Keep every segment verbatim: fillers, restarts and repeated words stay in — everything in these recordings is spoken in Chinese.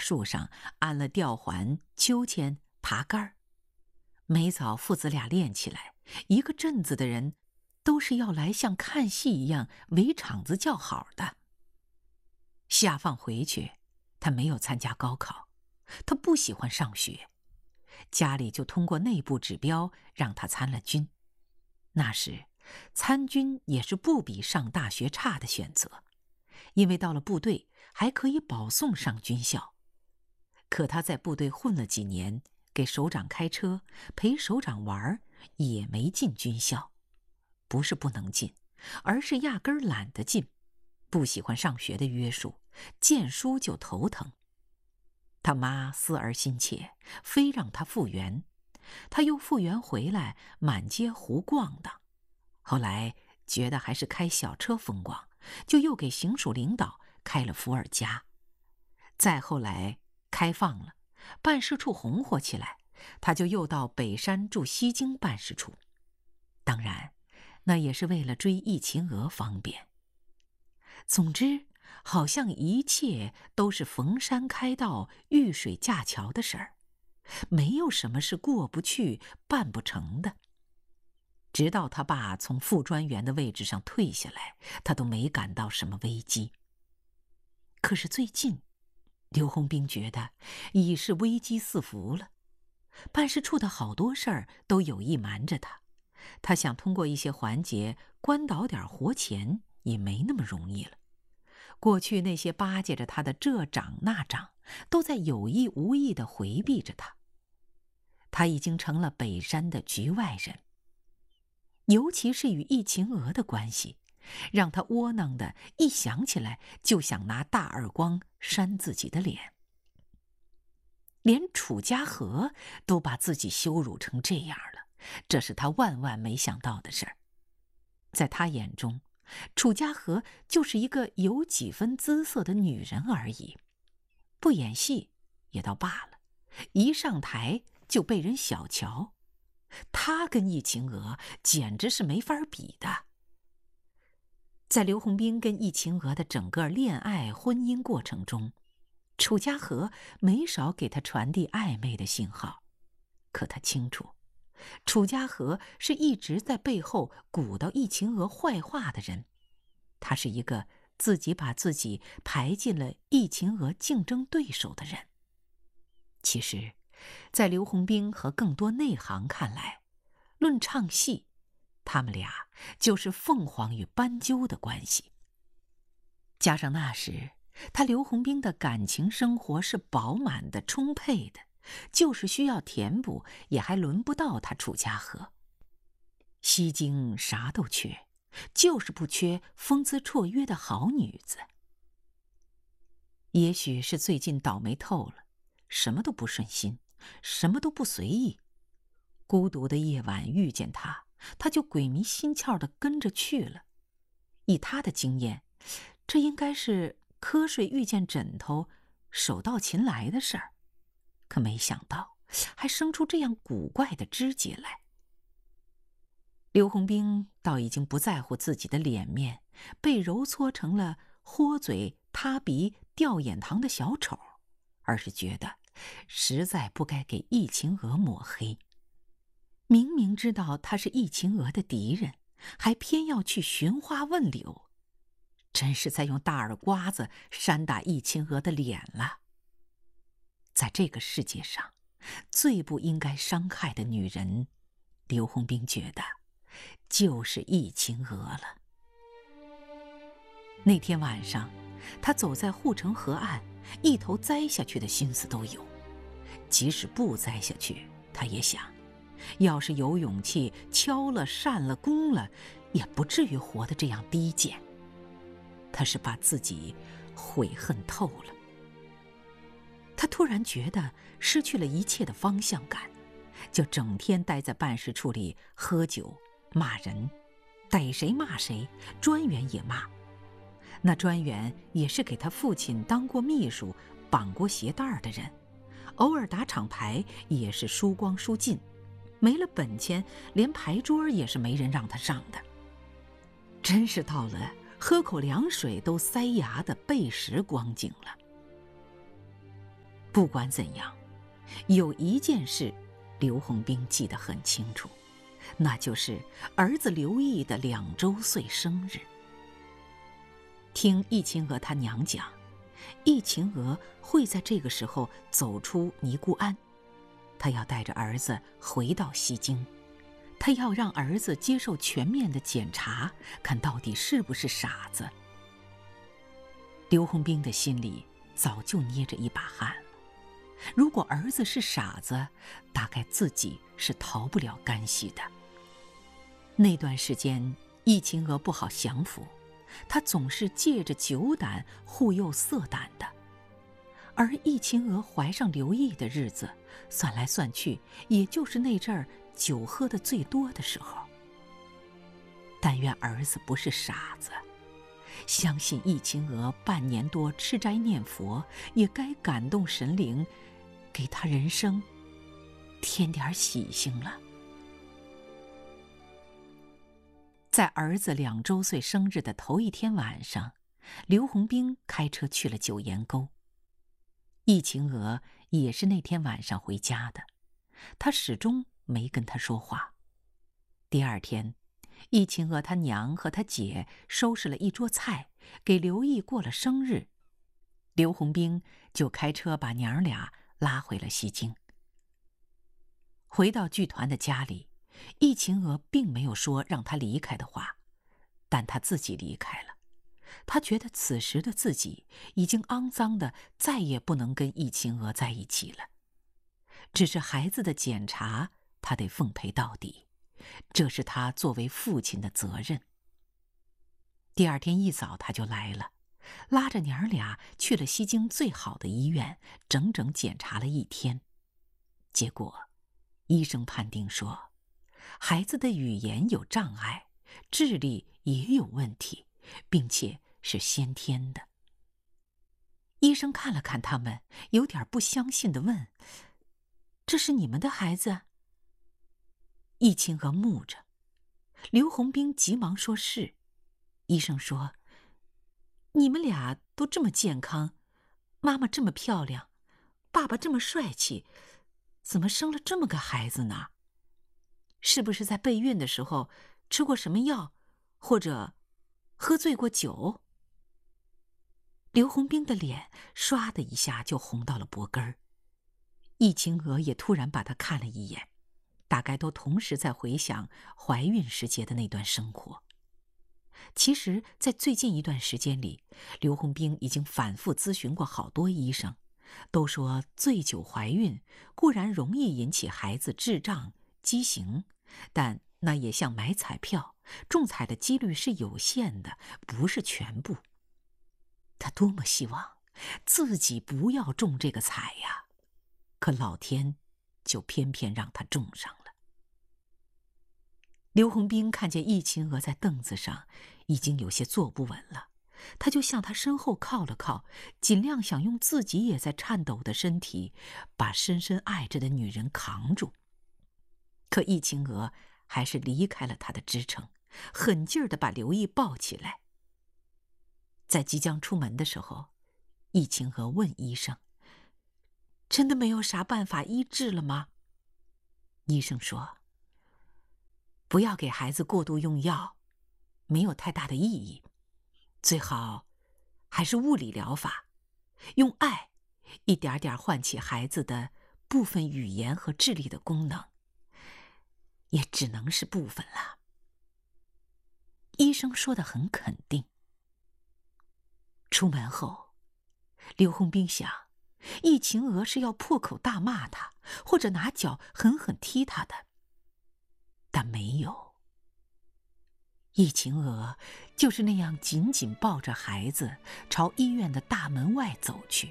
树上安了吊环、秋千、爬杆儿。每早父子俩练起来，一个镇子的人都是要来像看戏一样围场子叫好的。下放回去，他没有参加高考，他不喜欢上学，家里就通过内部指标让他参了军。那时，参军也是不比上大学差的选择，因为到了部队还可以保送上军校。可他在部队混了几年，给首长开车，陪首长玩，也没进军校。不是不能进，而是压根儿懒得进，不喜欢上学的约束，见书就头疼。他妈思儿心切，非让他复员，他又复员回来，满街胡逛荡。后来觉得还是开小车风光，就又给行署领导开了伏尔加。再后来开放了，办事处红火起来，他就又到北山驻西京办事处。当然，那也是为了追易秦娥方便。总之，好像一切都是逢山开道、遇水架桥的事儿，没有什么是过不去、办不成的。直到他爸从副专员的位置上退下来，他都没感到什么危机。可是最近，刘洪兵觉得已是危机四伏了，办事处的好多事儿都有意瞒着他，他想通过一些环节关倒点活钱也没那么容易了。过去那些巴结着他的这长那长，都在有意无意地回避着他。他已经成了北山的局外人，尤其是与易秦娥的关系，让他窝囊的一想起来就想拿大耳光扇自己的脸。连楚家和都把自己羞辱成这样了，这是他万万没想到的事儿。在他眼中，楚家和就是一个有几分姿色的女人而已，不演戏也倒罢了，一上台就被人小瞧。他跟易秦娥简直是没法比的。在刘洪兵跟易秦娥的整个恋爱婚姻过程中，楚家和没少给他传递暧昧的信号，可他清楚，楚家和是一直在背后鼓捣易秦娥坏话的人，他是一个自己把自己排进了易秦娥竞争对手的人。其实，在刘洪兵和更多内行看来，论唱戏，他们俩就是凤凰与斑鸠的关系。加上那时他刘洪兵的感情生活是饱满的、充沛的，就是需要填补，也还轮不到他楚家和。西京啥都缺，就是不缺风姿绰约的好女子。也许是最近倒霉透了，什么都不顺心，什么都不随意。孤独的夜晚遇见他，他就鬼迷心窍地跟着去了。以他的经验，这应该是瞌睡遇见枕头，手到擒来的事儿。可没想到，还生出这样古怪的枝节来。刘洪兵倒已经不在乎自己的脸面被揉搓成了豁嘴、塌鼻、掉眼糖的小丑，而是觉得实在不该给易秦娥抹黑。明明知道他是易秦娥的敌人，还偏要去寻花问柳，真是在用大耳刮子扇打易秦娥的脸了。在这个世界上，最不应该伤害的女人，刘洪兵觉得就是易秦娥了。那天晚上，他走在护城河岸，一头栽下去的心思都有。即使不栽下去，他也想，要是有勇气敲了、扇了、攻了，也不至于活得这样低贱。他是把自己悔恨透了。他突然觉得失去了一切的方向感，就整天待在办事处里喝酒、骂人，逮谁骂谁，专员也骂。那专员也是给他父亲当过秘书、绑过鞋带的人，偶尔打场牌也是输光输尽，没了本钱，连牌桌也是没人让他上的。真是到了喝口凉水都塞牙的背时光景了。 不管怎样，有一件事刘洪兵记得很清楚，那就是儿子刘毅的两周岁生日。听易秦娥她娘讲，易秦娥会在这个时候走出尼姑庵，她要带着儿子回到西京，她要让儿子接受全面的检查，看到底是不是傻子。刘洪兵的心里早就捏着一把汗了，如果儿子是傻子，大概自己是逃不了干系的。那段时间，易秦娥不好降服，她总是借着酒胆护佑色胆的。而易秦娥怀上刘毅的日子，算来算去，也就是那阵儿酒喝得最多的时候。但愿儿子不是傻子，相信易秦娥半年多吃斋念佛，也该感动神灵，给他人生添点喜庆了。在儿子两周岁生日的头一天晚上，刘洪兵开车去了九岩沟。易秦娥也是那天晚上回家的，她始终没跟他说话。第二天，易秦娥她娘和她姐收拾了一桌菜，给刘毅过了生日。刘洪兵就开车把娘儿俩拉回了西京。回到剧团的家里，易秦娥并没有说让他离开的话，但他自己离开了。他觉得此时的自己已经肮脏的再也不能跟易秦娥在一起了。只是孩子的检查，他得奉陪到底，这是他作为父亲的责任。第二天一早他就来了，拉着娘儿俩去了西京最好的医院，整整检查了一天。结果医生判定说，孩子的语言有障碍，智力也有问题，并且是先天的。医生看了看他们，有点不相信地问：“这是你们的孩子？”易秦娥木着，刘洪兵急忙说是。医生说：“你们俩都这么健康，妈妈这么漂亮，爸爸这么帅气，怎么生了这么个孩子呢？是不是在备孕的时候吃过什么药，或者喝醉过酒？”刘洪兵的脸唰的一下就红到了脖根儿。易秦娥也突然把他看了一眼，大概都同时在回想怀孕时节的那段生活。其实在最近一段时间里，刘洪兵已经反复咨询过好多医生，都说醉酒怀孕固然容易引起孩子智障畸形，但那也像买彩票，中彩的几率是有限的，不是全部。他多么希望自己不要中这个彩呀，可老天就偏偏让他中上了。刘洪兵看见易秦娥在凳子上已经有些坐不稳了，他就向她身后靠了靠，尽量想用自己也在颤抖的身体把深深爱着的女人扛住。可易秦娥还是离开了他的支撑，狠劲儿地把刘毅抱起来。在即将出门的时候，易秦娥问医生：“真的没有啥办法医治了吗？”医生说：“不要给孩子过度用药，没有太大的意义。最好还是物理疗法，用爱一点点唤起孩子的部分语言和智力的功能，也只能是部分了。”医生说得很肯定。出门后，刘洪兵想，易秦娥是要破口大骂他，或者拿脚狠狠踢他的，但没有。易秦娥就是那样紧紧抱着孩子朝医院的大门外走去。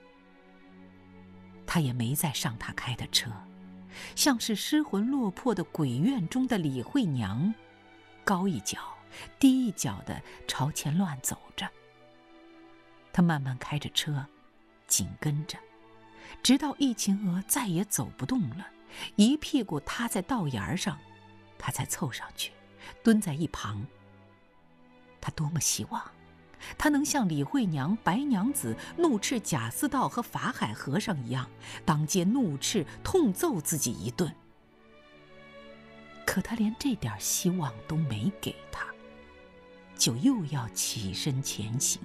他也没再上他开的车，像是失魂落魄的鬼院中的李慧娘，高一脚低一脚地朝前乱走着。他慢慢开着车，紧跟着，直到易秦娥再也走不动了，一屁股塌在道沿上，他才凑上去，蹲在一旁。他多么希望他能像李慧娘、白娘子怒斥贾似道和法海和尚一样，当街怒斥、痛揍自己一顿。可他连这点希望都没给他，就又要起身前行。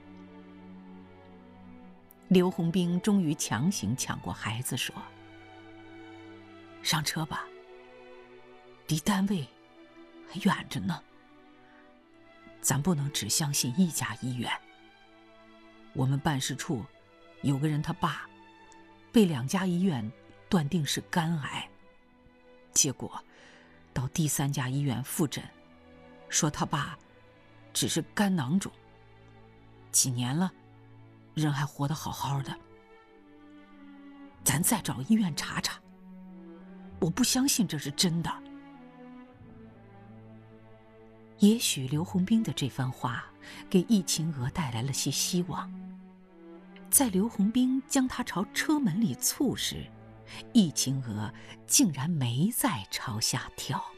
刘洪兵终于强行抢过孩子，说：“上车吧，离单位还远着呢。咱不能只相信一家医院。我们办事处有个人他爸被两家医院断定是肝癌，结果到第三家医院复诊，说他爸只是肝囊肿，几年了，人还活得好好的。咱再找医院查查，我不相信这是真的。”也许刘洪兵的这番话给易秦娥带来了些希望。在刘洪兵将他朝车门里簇时，易秦娥竟然没再朝下跳。